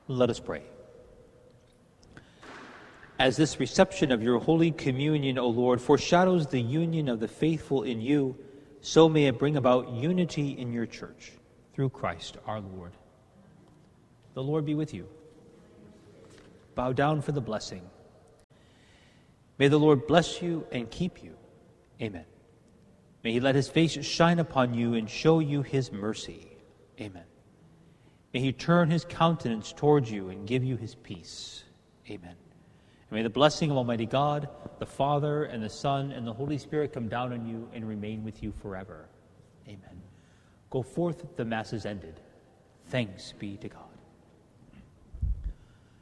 Let us pray. As this reception of your Holy Communion, O Lord, foreshadows the union of the faithful in you, so may it bring about unity in your church, through Christ our Lord. The Lord be with you. Bow down for the blessing. May the Lord bless you and keep you. Amen. May he let his face shine upon you and show you his mercy. Amen. May he turn his countenance towards you and give you his peace. Amen. And may the blessing of Almighty God, the Father, and the Son, and the Holy Spirit come down on you and remain with you forever. Amen. Go forth, the Mass is ended. Thanks be to God.